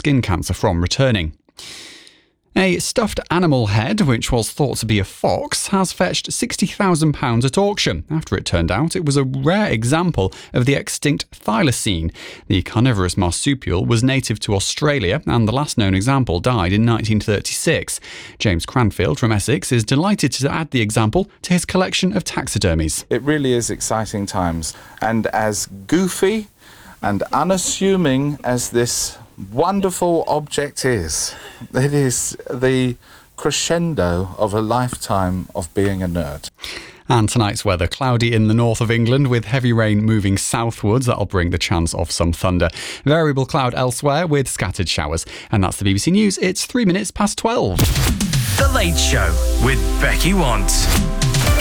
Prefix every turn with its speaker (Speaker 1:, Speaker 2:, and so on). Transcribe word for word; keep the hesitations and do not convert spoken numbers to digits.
Speaker 1: skin cancer from returning. A stuffed animal head, which was thought to be a fox, has fetched sixty thousand pounds at auction after it turned out it was a rare example of the extinct thylacine. The carnivorous marsupial was native to Australia and the last known example died in nineteen thirty-six. James Cranfield from Essex is delighted to add the example to his collection of taxidermies.
Speaker 2: It really is exciting times, and as goofy and unassuming as this wonderful object is, it is the crescendo of a lifetime of being a nerd.
Speaker 1: And tonight's weather, cloudy in the north of England with heavy rain moving southwards. That'll bring the chance of some thunder. Variable cloud elsewhere with scattered showers. And that's the B B C News. It's three minutes past twelve.
Speaker 3: The Late Show with Becky Want.